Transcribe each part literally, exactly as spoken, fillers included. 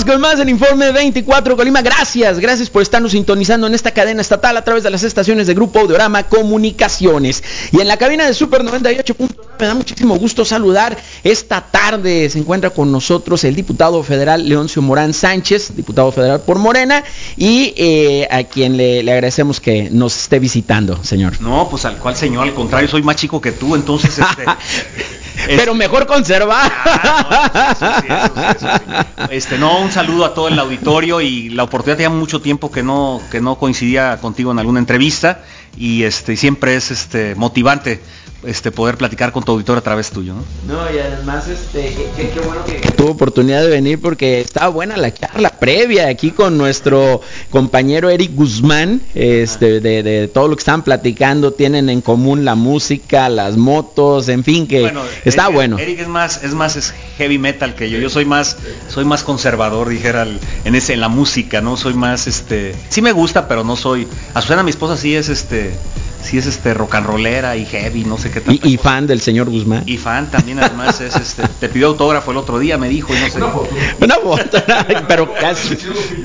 Continuamos con más del Informe veinticuatro Colima. Gracias, gracias por estarnos sintonizando en esta cadena estatal a través de las estaciones de Grupo Audiorama Comunicaciones. Y en la cabina de Super noventa y ocho punto nueve me da muchísimo gusto saludar esta tarde. Se encuentra con nosotros el diputado federal Leoncio Morán Sánchez, diputado federal por Morena, y eh, a quien le, le agradecemos que nos esté visitando, señor. No, pues al cual, señor, al contrario, soy más chico que tú, entonces este... Pero mejor conservar. Ah, no, eso sí, eso sí, eso sí. Este, no, un saludo a todo el auditorio y la oportunidad, tenía mucho tiempo que no que no coincidía contigo en alguna entrevista y este siempre es este motivante este poder platicar con tu auditorio a través tuyo, ¿no? No, y además este qué, qué bueno que tuvo oportunidad de venir porque estaba buena la charla previa aquí con nuestro compañero Eric Guzmán, este de, de todo lo que estaban platicando, tienen en común la música, las motos, en fin, que bueno, está Eric, bueno. Eric es más es más es heavy metal que yo. Yo soy más soy más conservador, dijera el, en ese en la música, ¿no? Soy más este sí me gusta, pero no soy. Azucena, mi esposa, sí es este sí es este rock and rollera y heavy, no sé qué tal. Y, y fan del señor Guzmán. Y fan también, además, es este, te pidió autógrafo el otro día, me dijo, y no sé. Una foto. Una foto, pero casi.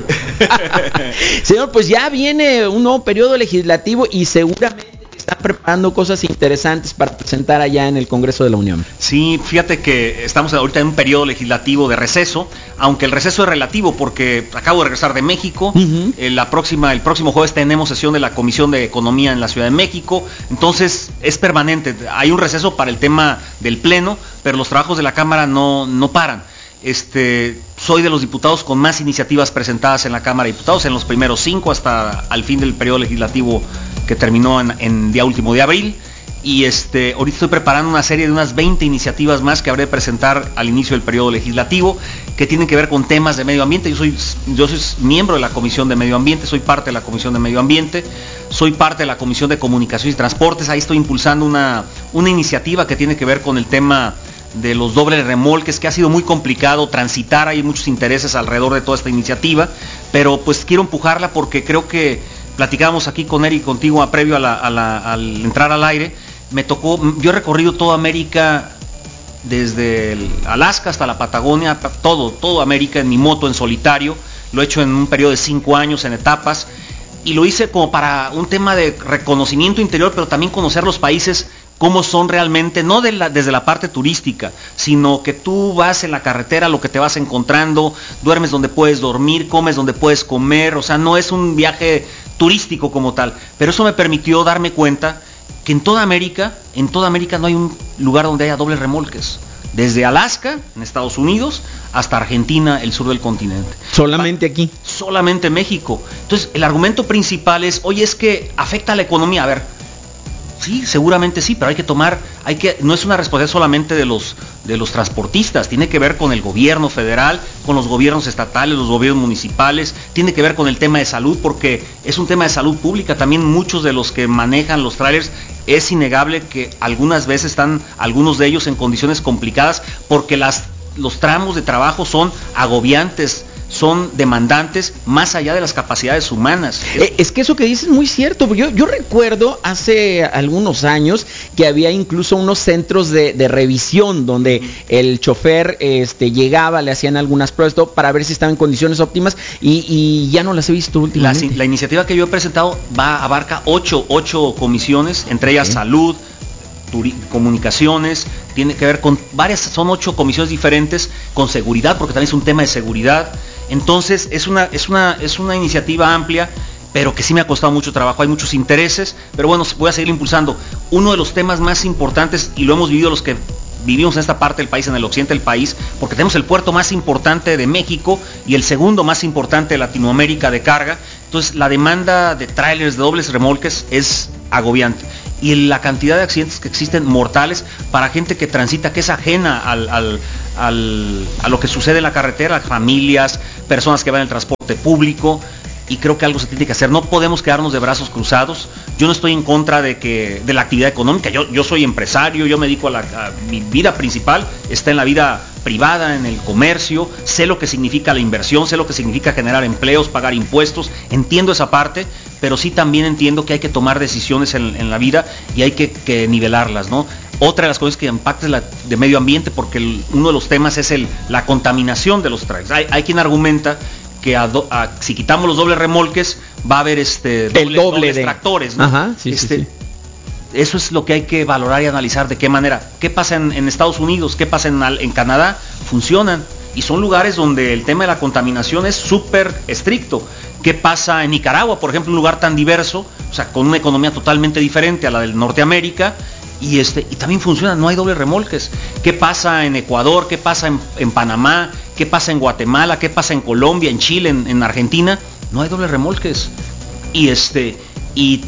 Señor, pues ya viene un nuevo periodo legislativo y seguramente está preparando cosas interesantes para presentar allá en el Congreso de la Unión. Sí, fíjate que estamos ahorita en un periodo legislativo de receso, aunque el receso es relativo porque acabo de regresar de México. Uh-huh. eh, la próxima, el próximo jueves tenemos sesión de la Comisión de Economía en la Ciudad de México, entonces es permanente. Hay un receso para el tema del Pleno, pero los trabajos de la Cámara no, no paran. Este, soy de los diputados con más iniciativas presentadas en la Cámara de Diputados, en los primeros cinco hasta al fin del periodo legislativo que terminó en, en día último de abril, y este, ahorita estoy preparando una serie de unas veinte iniciativas más que habré de presentar al inicio del periodo legislativo, que tienen que ver con temas de medio ambiente. Yo soy, yo soy miembro de la Comisión de Medio Ambiente, soy parte de la Comisión de Medio Ambiente, soy parte de la Comisión de Comunicaciones y Transportes. Ahí estoy impulsando una, una iniciativa que tiene que ver con el tema de los dobles remolques, que ha sido muy complicado transitar, hay muchos intereses alrededor de toda esta iniciativa, pero pues quiero empujarla porque creo que platicábamos aquí con Eric, contigo, a previo a la, a la, al entrar al aire. Me tocó, yo he recorrido toda América, desde el Alaska hasta la Patagonia, todo, toda América en mi moto, en solitario. Lo he hecho en un periodo de cinco años, en etapas, y lo hice como para un tema de reconocimiento interior, pero también conocer los países cómo son realmente, no de la, desde la parte turística, sino que tú vas en la carretera, lo que te vas encontrando, duermes donde puedes dormir, comes donde puedes comer, o sea, no es un viaje turístico como tal, pero eso me permitió darme cuenta que en toda América, en toda América no hay un lugar donde haya dobles remolques, desde Alaska, en Estados Unidos, hasta Argentina, el sur del continente. ¿Solamente aquí? Solamente México. Entonces, el argumento principal es, oye, es que afecta a la economía. A ver, sí, seguramente sí, pero hay que tomar, hay que, no es una responsabilidad solamente de los, de los transportistas, tiene que ver con el gobierno federal, con los gobiernos estatales, los gobiernos municipales, tiene que ver con el tema de salud, porque es un tema de salud pública. También muchos de los que manejan los trailers, es innegable que algunas veces están, algunos de ellos en condiciones complicadas, porque las, los tramos de trabajo son agobiantes, son demandantes más allá de las capacidades humanas. Eh, es que eso que dices es muy cierto. Yo, yo recuerdo hace algunos años que había incluso unos centros de, de revisión donde el chofer este, llegaba, le hacían algunas pruebas todo, para ver si estaba en condiciones óptimas, y, y ya no las he visto últimamente. La, la iniciativa que yo he presentado va abarca ocho, ocho comisiones, entre ellas sí. Salud, Turi- comunicaciones, tiene que ver con varias, son ocho comisiones diferentes, con seguridad, porque también es un tema de seguridad. Entonces es una, es una, es una iniciativa amplia, pero que sí me ha costado mucho trabajo, hay muchos intereses, pero bueno, voy a seguir impulsando. Uno de los temas más importantes, y lo hemos vivido los que vivimos en esta parte del país, en el occidente del país, porque tenemos el puerto más importante de México y el segundo más importante de Latinoamérica de carga. Entonces la demanda de trailers, de dobles remolques es agobiante, y la cantidad de accidentes que existen mortales para gente que transita, que es ajena al, al, al, a lo que sucede en la carretera, familias, personas que van en el transporte público. Y creo que algo se tiene que hacer. No podemos quedarnos de brazos cruzados. Yo no estoy en contra de que de la actividad económica. Yo, yo soy empresario, yo me dedico a la a mi vida principal, está en la vida privada, en el comercio, sé lo que significa la inversión, sé lo que significa generar empleos, pagar impuestos, entiendo esa parte, pero sí también entiendo que hay que tomar decisiones en, en la vida y hay que, que nivelarlas, ¿no? Otra de las cosas que impacta es la de medio ambiente, porque el, uno de los temas es el, la contaminación de los trailers. Hay, hay quien argumenta que a do, a, si quitamos los dobles remolques va a haber este doble, el doble dobles de tractores, ¿no? Ajá, sí, este, sí, sí. Eso es lo que hay que valorar y analizar, de qué manera. ¿Qué pasa en, en Estados Unidos? ¿Qué pasa en, en Canadá? Funcionan. Y son lugares donde el tema de la contaminación es súper estricto. ¿Qué pasa en Nicaragua, por ejemplo, un lugar tan diverso, o sea, con una economía totalmente diferente a la del Norteamérica? Y, este, y también funciona, no hay dobles remolques. ¿Qué pasa en Ecuador? ¿Qué pasa en, en Panamá? ¿Qué pasa en Guatemala? ¿Qué pasa en Colombia, en Chile, en, en Argentina? No hay dobles remolques. Y este y,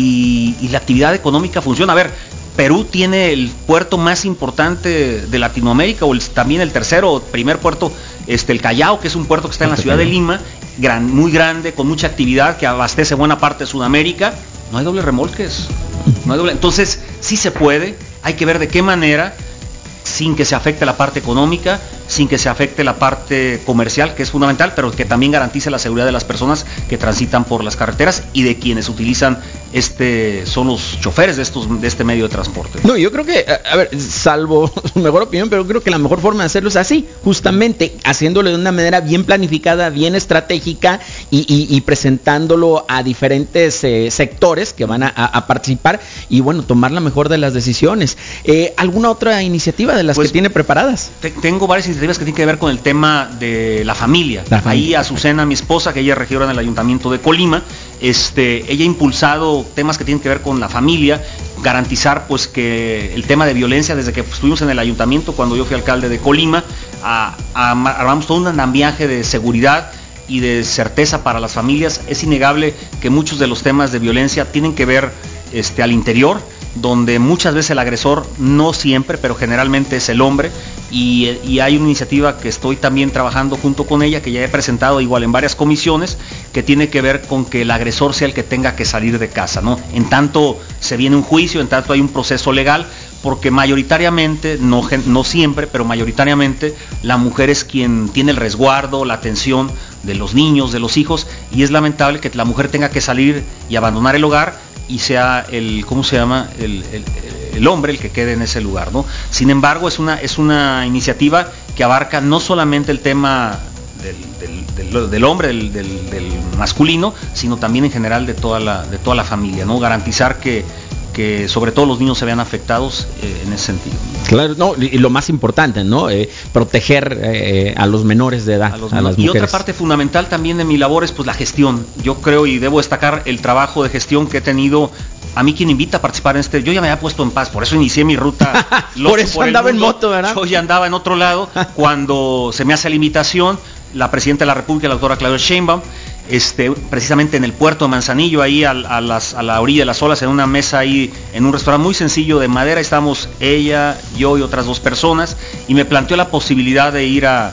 y, y la actividad económica funciona. A ver, Perú tiene el puerto más importante de Latinoamérica, o el, también el tercero o primer puerto, este, el Callao, que es un puerto que está en la ciudad de Lima, gran, muy grande, con mucha actividad, que abastece buena parte de Sudamérica. No hay dobles remolques. No hay doble. Entonces, sí se puede, hay que ver de qué manera, sin que se afecte la parte económica, sin que se afecte la parte comercial, que es fundamental, pero que también garantice la seguridad de las personas que transitan por las carreteras y de quienes utilizan este, son los choferes de estos, de este medio de transporte. No, yo creo que, a, a ver, salvo su mejor opinión, pero creo que la mejor forma de hacerlo es así, justamente haciéndolo de una manera bien planificada, bien estratégica y, y, y presentándolo a diferentes eh, sectores que van a, a participar y bueno, tomar la mejor de las decisiones. Eh, ¿Alguna otra iniciativa de las pues, que tiene preparadas? Te, tengo varias iniciativas que tienen que ver con el tema de la familia. La familia. Ahí Azucena, mi esposa, que ella es regidora en el Ayuntamiento de Colima, este, ella ha impulsado temas que tienen que ver con la familia, garantizar pues que el tema de violencia, desde que estuvimos en el Ayuntamiento, cuando yo fui alcalde de Colima, a, a, armamos todo un andamiaje de seguridad y de certeza para las familias. Es innegable que muchos de los temas de violencia tienen que ver este, al interior, donde muchas veces el agresor, no siempre, pero generalmente es el hombre, y, y hay una iniciativa que estoy también trabajando junto con ella, que ya he presentado igual en varias comisiones, que tiene que ver con que el agresor sea el que tenga que salir de casa, ¿no? En tanto se viene un juicio, en tanto hay un proceso legal, porque mayoritariamente, no, no siempre, pero mayoritariamente la mujer es quien tiene el resguardo, la atención de los niños, de los hijos, y es lamentable que la mujer tenga que salir y abandonar el hogar y sea el, ¿cómo se llama? El, el, el hombre el que quede en ese lugar, ¿no? Sin embargo, es una, es una iniciativa que abarca no solamente el tema del, del, del, del hombre, del, del, del masculino, sino también en general de toda la, de toda la familia, ¿no? Garantizar que, que sobre todo los niños se vean afectados eh, en ese sentido. Claro, no, y lo más importante, ¿no? Eh, proteger eh, a los menores de edad, a, los a las y mujeres. Otra parte fundamental también de mi labor es pues la gestión. Yo creo y debo destacar el trabajo de gestión que he tenido. A mí quien invita a participar en este, yo ya me había puesto en paz, por eso inicié mi ruta. Por eso por andaba en moto, ¿verdad? Yo ya andaba en otro lado cuando se me hace la invitación, la presidenta de la República, la doctora Claudia Sheinbaum, este, precisamente en el puerto de Manzanillo, ahí a, a, las, a la orilla de las olas, en una mesa ahí, en un restaurante muy sencillo de madera, estamos ella, yo y otras dos personas, y me planteó la posibilidad de ir a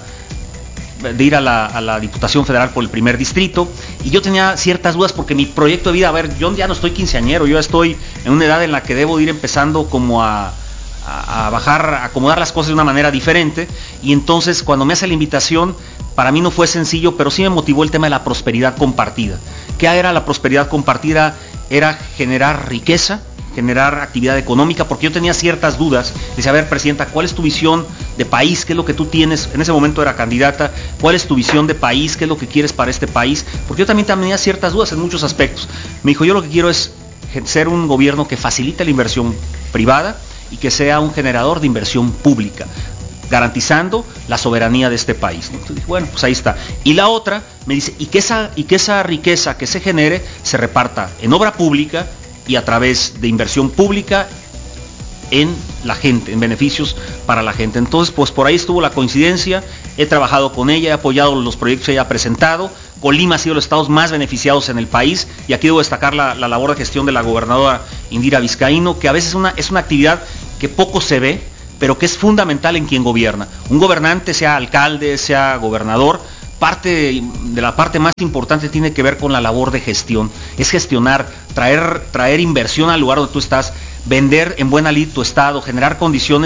de ir a la, a la Diputación Federal por el primer distrito, y yo tenía ciertas dudas porque mi proyecto de vida, a ver, yo ya no estoy quinceañero, yo ya estoy en una edad en la que debo ir empezando como a, a, a bajar, a acomodar las cosas de una manera diferente, y entonces cuando me hace la invitación, para mí no fue sencillo, pero sí me motivó el tema de la prosperidad compartida. ¿Qué era la prosperidad compartida? Era generar riqueza, generar actividad económica, porque yo tenía ciertas dudas. Decía, a ver, presidenta, ¿cuál es tu visión de país? ¿Qué es lo que tú tienes? En ese momento era candidata. ¿Cuál es tu visión de país? ¿Qué es lo que quieres para este país? Porque yo también tenía ciertas dudas en muchos aspectos. Me dijo, yo lo que quiero es ser un gobierno que facilite la inversión privada y que sea un generador de inversión pública, garantizando la soberanía de este país. Entonces dije, bueno, pues ahí está. Y la otra me dice, y que esa, y que esa riqueza que se genere se reparta en obra pública y a través de inversión pública en la gente, en beneficios para la gente. Entonces, pues por ahí estuvo la coincidencia. He trabajado con ella, he apoyado los proyectos que ella ha presentado. Colima ha sido de los estados más beneficiados en el país, y aquí debo destacar la, la labor de gestión de la gobernadora Indira Vizcaíno, que a veces una, es una actividad que poco se ve, pero que es fundamental en quien gobierna. Un gobernante, sea alcalde, sea gobernador, parte de la parte más importante tiene que ver con la labor de gestión. Es gestionar, traer, traer inversión al lugar donde tú estás, vender en buena lid tu estado, generar condiciones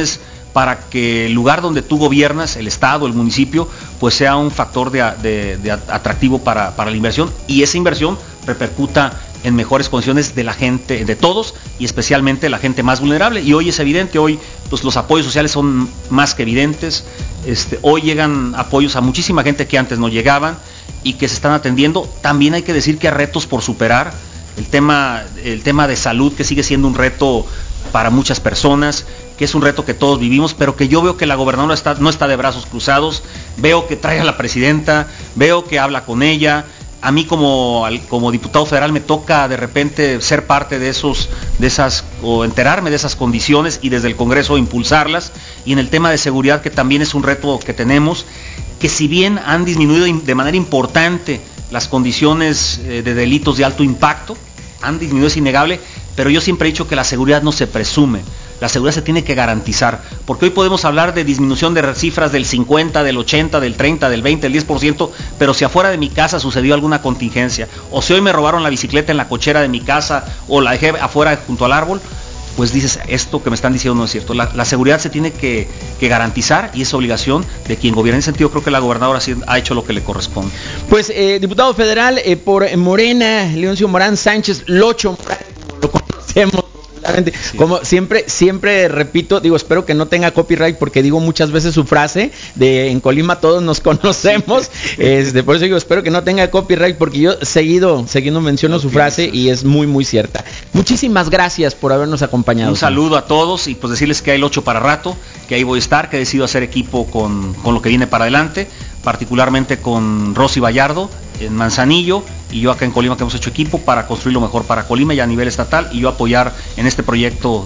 para que el lugar donde tú gobiernas, el estado, el municipio, pues sea un factor de, de, de atractivo para, para la inversión, y esa inversión repercuta en mejores condiciones de la gente, de todos, y especialmente la gente más vulnerable. Y hoy es evidente, hoy pues los apoyos sociales son más que evidentes. Este, hoy llegan apoyos a muchísima gente que antes no llegaban y que se están atendiendo. También hay que decir que hay retos por superar. El tema, el tema de salud, que sigue siendo un reto para muchas personas, que es un reto que todos vivimos, pero que yo veo que la gobernadora está, no está de brazos cruzados. Veo que trae a la presidenta, veo que habla con ella. A mí como, como diputado federal me toca de repente ser parte de esos, de esas, o enterarme de esas condiciones y desde el Congreso impulsarlas. Y en el tema de seguridad, que también es un reto que tenemos, que si bien han disminuido de manera importante las condiciones de delitos de alto impacto, han disminuido, es innegable, pero yo siempre he dicho que la seguridad no se presume. La seguridad se tiene que garantizar, porque hoy podemos hablar de disminución de cifras del cincuenta, del ochenta, del treinta, del veinte, del diez por ciento, pero si afuera de mi casa sucedió alguna contingencia, o si hoy me robaron la bicicleta en la cochera de mi casa, o la dejé afuera junto al árbol, pues dices, esto que me están diciendo no es cierto. La, la seguridad se tiene que, que garantizar, y es obligación de quien gobierna. En ese sentido, creo que la gobernadora sí ha hecho lo que le corresponde. Pues, eh, diputado federal eh, por Morena, Leoncio Morán Sánchez, Locho Morán, como lo conocemos. Sí. Como siempre, siempre repito, digo, espero que no tenga copyright, porque digo muchas veces su frase de en Colima todos nos conocemos, este, por eso digo, espero que no tenga copyright, porque yo seguido, seguido menciono no su frase piensas. Y es muy, muy cierta. Muchísimas gracias por habernos acompañado. Un saludo a todos, y pues decirles que hay el ocho para rato, que ahí voy a estar, que he decidido hacer equipo con, con lo que viene para adelante, particularmente con Rosy Vallardo en Manzanillo, y yo acá en Colima, que hemos hecho equipo para construir lo mejor para Colima y a nivel estatal, y yo apoyar en este proyecto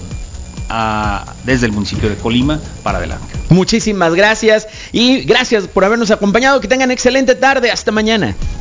a, desde el municipio de Colima para adelante. Muchísimas gracias, y gracias por habernos acompañado. Que tengan excelente tarde. Hasta mañana.